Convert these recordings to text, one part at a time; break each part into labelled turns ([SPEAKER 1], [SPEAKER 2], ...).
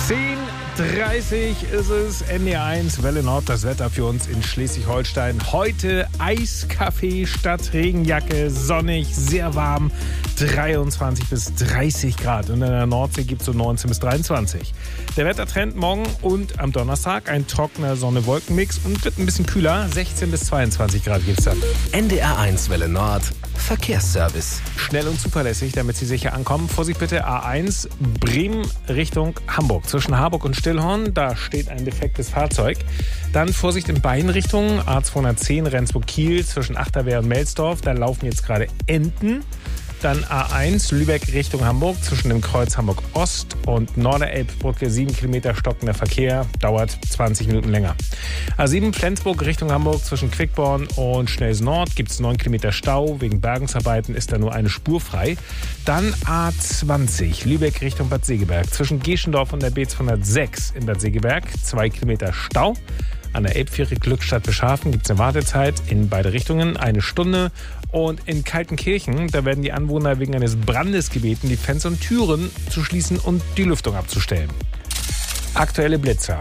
[SPEAKER 1] 10:30 ist es, NDR1, Welle Nord, das Wetter für uns in Schleswig-Holstein. Heute Eiskaffee statt Regenjacke, sonnig, sehr warm, 23 bis 30 Grad. Und in der Nordsee gibt es so 19 bis 23. Der Wettertrend morgen und am Donnerstag ein trockener Sonne-Wolken-Mix und wird ein bisschen kühler, 16 bis 22 Grad gibt es dann.
[SPEAKER 2] NDR1 Welle Nord, Verkehrsservice.
[SPEAKER 1] Schnell und zuverlässig, damit Sie sicher ankommen. Vorsicht bitte, A1 Bremen Richtung Hamburg. Zwischen Harburg und Stillhorn, da steht ein defektes Fahrzeug. Dann Vorsicht in beiden Richtungen, A210 Rendsburg-Kiel zwischen Achterwehr und Melsdorf. Da laufen jetzt gerade Enten. Dann A1 Lübeck Richtung Hamburg zwischen dem Kreuz Hamburg Ost und Norderelbbrücke 7 Kilometer stockender Verkehr, dauert 20 Minuten länger. A7 Flensburg Richtung Hamburg zwischen Quickborn und Schnelsen Nord gibt es 9 Kilometer Stau. Wegen Bergungsarbeiten ist da nur eine Spur frei. Dann A20 Lübeck Richtung Bad Segeberg zwischen Geschendorf und der B206 in Bad Segeberg 2 Kilometer Stau. An der Elbfähre Glückstadt-Beschafen gibt es eine Wartezeit in beide Richtungen, 1 Stunde. Und in Kaltenkirchen, da werden die Anwohner wegen eines Brandes gebeten, die Fenster und Türen zu schließen und die Lüftung abzustellen. Aktuelle Blitzer.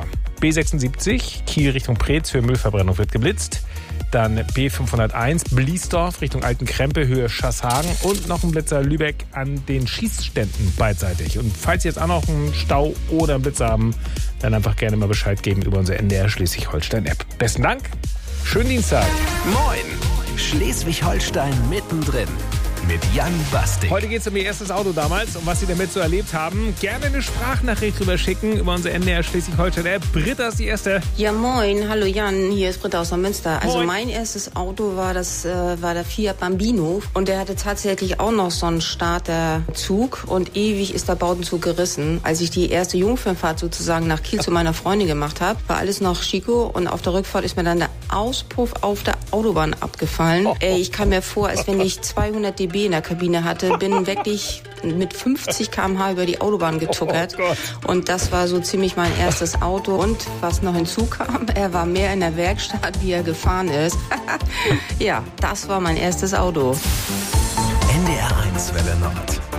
[SPEAKER 1] B76, Kiel Richtung Preetz, für Müllverbrennung wird geblitzt. Dann B501, Bliesdorf Richtung Altenkrempe, Höhe Schasshagen. Und noch ein Blitzer Lübeck an den Schießständen beidseitig. Und falls Sie jetzt auch noch einen Stau oder einen Blitzer haben, dann einfach gerne mal Bescheid geben über unsere NDR Schleswig-Holstein-App. Besten Dank, schönen Dienstag.
[SPEAKER 2] Moin, Schleswig-Holstein mittendrin. Mit Jan Bastik.
[SPEAKER 1] Heute geht es um Ihr erstes Auto damals und was Sie damit so erlebt haben. Gerne eine Sprachnachricht drüber schicken über unsere NDR Schleswig-Holstein-App. Britta ist die Erste.
[SPEAKER 3] Ja, moin. Hallo Jan, hier ist Britta aus Neumünster. Also
[SPEAKER 1] Moin.
[SPEAKER 3] mein erstes Auto war der Fiat Bambino und der hatte tatsächlich auch noch so einen Starterzug und ewig ist der Bautenzug gerissen. Als ich die erste Jungfernfahrt sozusagen nach Kiel zu meiner Freundin gemacht habe, war alles noch Chico und auf der Rückfahrt ist mir dann der Auspuff auf der Autobahn abgefallen. Ich kam mir vor, als wenn ich 200 dB in der Kabine hatte, bin wirklich mit 50 km/h über die Autobahn getuckert. Und das war so ziemlich mein erstes Auto. Und was noch hinzukam, er war mehr in der Werkstatt, wie er gefahren ist. Ja, das war mein erstes Auto.
[SPEAKER 2] NDR1 Welle Nord.